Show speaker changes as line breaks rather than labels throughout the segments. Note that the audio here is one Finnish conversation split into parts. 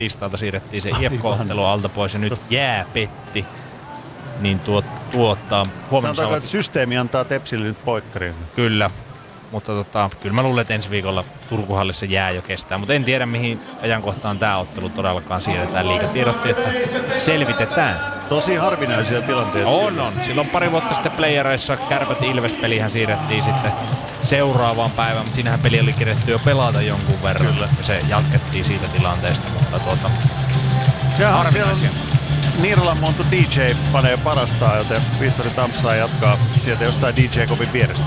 tiistailta siirrettiin se IFK-ottelu alta pois ja nyt jää petti. Niin tuottaa huomenna.
Sanotaanko, että systeemi antaa Tepsille nyt poikkarin.
Kyllä. Mutta kyllä mä luulen, että ensi viikolla Turkuhallissa jää jo kestää. Mutta en tiedä, mihin ajankohtaan tämä ottelu todellakaan siirretään. Liiga tiedotti, että selvitetään.
Tosi harvinaisia tilanteita.
On. Silloin pari vuotta sitten playereissa Kärpät Ilves-pelihän siirrettiin sitten seuraavaan päivään. Mutta siinähän peli oli kirjattu jo pelata jonkun verran. Kyllä. Ja se jatkettiin siitä tilanteesta. Mutta harvinaisia.
Niiralan montu DJ panee parastaan, joten Vihtori Tampsaa jatkaa sieltä jostain DJ-kopin vierestä.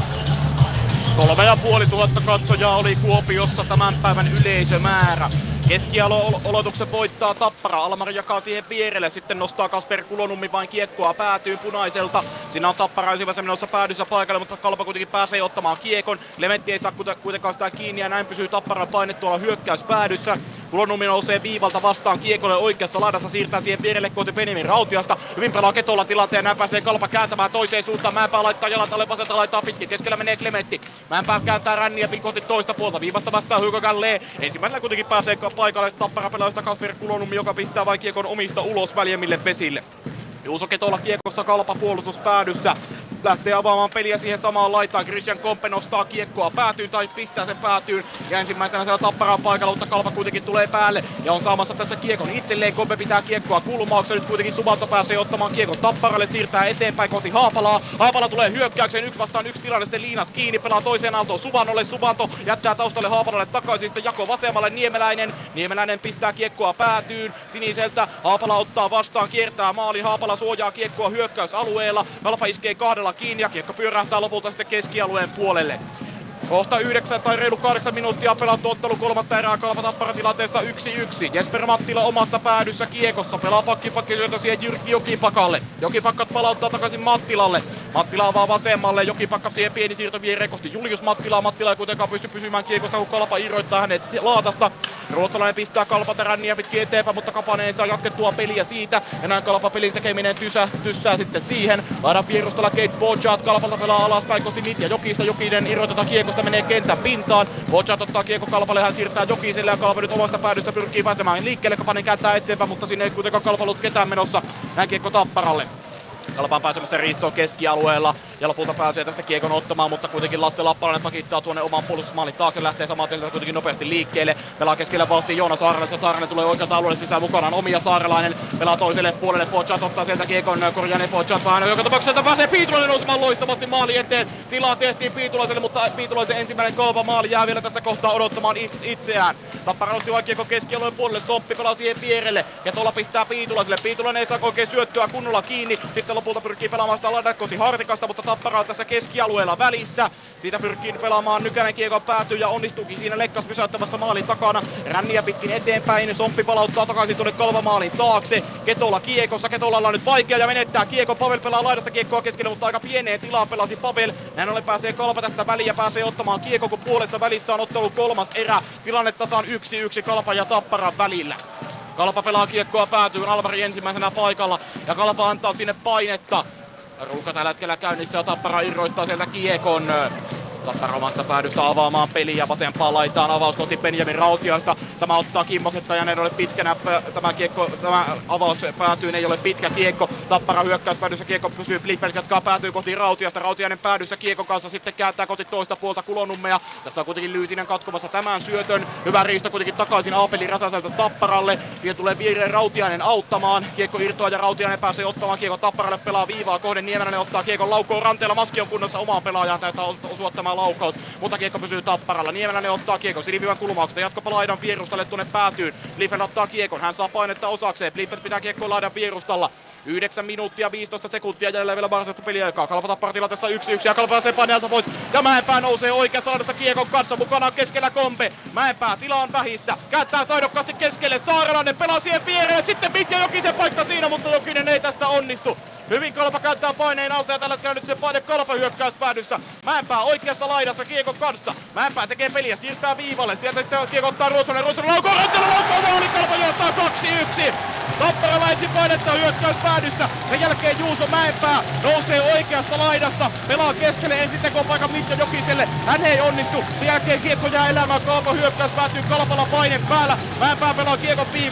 3,500 katsojaa oli Kuopiossa tämän päivän yleisömäärä. Keskialo-olotuksen voittaa Tappara. Almari jakaa siihen vierelle. Sitten nostaa Kasper Kulonummi vain kiekkoa päätyyn punaiselta. Siinä on Tappara ensimmäisenä menossa päädyssä paikalle, mutta Kalpa kuitenkin pääsee ottamaan kiekon. Lemetti ei saa kuitenkaan sitä kiinni ja näin pysyy Tapparan paine tuolla hyökkäyspäädyssä. Kulonummi nousee viivalta vastaan kiekolle oikeassa laidassa. Siirtää siihen vierelle kohti Benjamin Rautiasta. Hyvin pelaa Ketolla tilanteen. Näin pääsee Kalpa kääntämään toiseen suuntaan. Mäenpää laittaa jalat alle, vasenta laittaa pitkin. Keskellä menee Klementti. Mäenpää kääntää ränniä kohti toista puolta. Viivasta vastaan Hugo Gallee. Ensimmäisenä kuitenkin pääsee paikalle Tappara pelaajista Kasper Kulonummi, joka pistää vain kiekon omista ulos väljemmille vesille. Juuso Ketola kiekossa, Kalpa puolustuspäädyssä. Lähtee avaamaan peliä siihen samaan laitaan. Christian Kompe nostaa kiekkoa päätyyn tai pistää sen päätyyn. Ja ensimmäisenä siellä Tappara on paikalla, mutta Kalpa kuitenkin tulee päälle. Ja on saamassa tässä kiekon itselleen. Kompe pitää kiekkoa kulmaukseen. Nyt kuitenkin Suvanto pääsee ottamaan kiekon Tapparalle. Siirtää eteenpäin kohti Haapalaa. Haapala tulee hyökkäykseen. 1 vastaan 1 tilanne. Sitten liinat kiinni. Pelaa toiseen aaltoon Suvannolle. Suvanto jättää taustalle Haapalalle takaisin. Sitten jako vasemmalle Niemeläinen. Niemeläinen pistää kiekkoa päätyyn. Siniseltä Haapala ottaa vastaan. Kiertää maalin. Haapala suojaa kiekkoa hyökkäysalueella. Kalpa iskee 2 kiinni ja kiekko pyörähtää lopulta sitten keskialueen puolelle. Kohta 9 tai reilu 8 minuuttia pelattu ottelu, kolmatta erää Kalpa Tappara tilanteessa 1-1. Jesper Mattila omassa päädyssä kiekossa, pelaa pakki syötä siihen Jyrki Jokipakalle. Jokipakkat palauttaa takaisin Mattilalle. Mattila avaa vasemmalle, Jokipakka siihen pieni siirto viereen kohti Julius Mattilaa. Mattila ei kuitenkaan pysty pysymään kiekossa, kun Kalpa irroittaa hänet laatasta. Ruotsalainen pistää Kalpa ränniä pitkin eteenpäin, mutta Kapanen ei saa jatkettua peliä siitä. Ja näin Kalpa pelin tekeminen tyssää sitten siihen. Laidan vierustella Kate Bochat, Kalpalta pelaa alaspäin kohti Mitja Jokista. Jokinen irroitetaan kiekosta, menee kentän pintaan. Bochat ottaa kiekko Kalpalle, hän siirtää Jokiselle ja Kalpa nyt omasta päädystä pyrkii pääsemään liikkeelle. Kapanen kääntää eteenpäin, mutta sinne ei kuitenkaan Kalpa ollut ketään menossa. Näin kiekko Tapparalle. Kalpa on pääsemässä riistoon keskialueella ja lopulta pääsee tästä kiekon ottamaan, mutta kuitenkin Lasse Lappalainen pakittaa tuonne oman puolustusmaalin taakse, lähtee samaan teiltä kuitenkin nopeasti liikkeelle. Pelaa keskellä vauhtiin Joona Saarelainen, Saarelainen tulee oikealta alueelle sisään mukanaan omia Saarelainen. Pelaa toiselle puolelle, Bochat ottaa sieltä kiekon, Korjanen Bochat vähän joka tapauksessa pääsee Piitulainen nousemaan loistavasti maali eteen. Tilaa tehtiin Piitulaiselle, mutta Piitulaisen ensimmäinen Kalpa maali jää vielä tässä kohtaa odottamaan itseään. Tappara nosti vain kiekko keskialueen puolelle, Somppi pelaa siihen vierelle ja tuolla pistää Piitulaiselle. Piitulainen ei saa oikein syöttöä kunnolla kiinni, sitten lopulta pyrkii pelaamaan sitä laidan kohti Hartikasta, mutta Tappara on tässä keskialueella välissä. Siitä pyrkii pelaamaan Nykänen kiekon päätyy ja onnistuukin siinä Lekkas pysäyttämässä maalin takana. Ränniä pitkin eteenpäin, Somppi palauttaa takaisin tuonne Kalvamaalin taakse. Ketola kiekossa, Ketolalla on nyt vaikea ja menettää kiekko. Pavel pelaa laidasta kiekkoa keskelle, mutta aika pieneen tilaan pelasi Pavel. Näin ollen pääsee Kalpa tässä väliin ja pääsee ottamaan kiekko, kun puolessa välissä on ottelu 3. erä. Tilanne tasaan 1-1 Kalpa ja Tapparan välillä. Kalpa pelaa kiekkoa päätyyn, Alvari ensimmäisenä paikalla ja Kalpa antaa sinne painetta. Ruuka tällä hetkellä käynnissä ja Tappara irroittaa sieltä kiekon. Tappara omasta päädystä avaamaan peliä, vasempaan laitaan avaus kohti Benjamin Rautiasta. Tämä ottaa kimmoketta ja ne ei ole pitkänä. Tämä avaus päätyyn, ei ole pitkä kiekko. Tappara hyökkäyspäädyssä, kiekko pysyy Bliffert, jatkaa päätyy kohti Rautiasta. Rautiainen päädyssä kiekon kanssa sitten kääntää kohti toista puolta Kulonummea. Tässä on kuitenkin Lyytinen katkomassa tämän syötön. Hyvä riisto kuitenkin takaisin Aapeli Räsäseltä Tapparalle. Siihen tulee viereen Rautiainen auttamaan. Kiekko irtoaa ja Rautiainen pääsee ottamaan kiekko Tapparalle, pelaa viivaa kohden. Niemeläinen ottaa kiekon laukkoon ranteella. Maski on kunnossa omaan pelaajaan, täyttää osua tämä laukaus, mutta kiekko pysyy Tapparalla. Niemeläinen ottaa kiekon sinivivän kulmauksesta, jatkopa laidan vierustalle tuonne päätyyn. Bliffen ottaa kiekon, hän saa painetta osakseen. Bliffen pitää kiekkoa laidan vierustalla. 9 minuuttia 15 sekuntia jäljellä vielä varsinaista peliaikaa. Kalpa Tappara tilanteessa 1-1 ja Kalpa pääsee paineelta pois. Ja Mäenpää nousee oikeasta laidasta kiekon kanssa, mukana keskellä Kompe. Mäenpää tila on vähissä, kääntää taidokkaasti keskelle. Saarelainen pelaa siihen viereen, sitten Mitja Jokisen paikka siinä, mutta Jokinen ei tästä onnistu. Hyvin Kalpa kääntää paineen alta ja tällä hetkellä nyt se paine Kalpa hyökkäyspäädystä. Mäenpää oikeassa laidassa kiekon kanssa. Mäenpää tekee peliä, siirtää viivalle. Sieltä sitten kiekko ottaa Ruotsalainen laukoon, ranteella laukoon, maali, Kalpa johtaa 2-1. Tapparalaisen painetta hyökkäys päädyssä. Sen jälkeen Juuso Mäenpää nousee oikeasta laidasta. Pelaa keskelle ensin tekopaikan Mitjo Jokiselle. Hän ei onnistu. Sen jälkeen kiekko jää elämään. Kalpa hyökkäys päätyy Kalpalla paine päällä. Mäenpää pelaa kiekon viiva.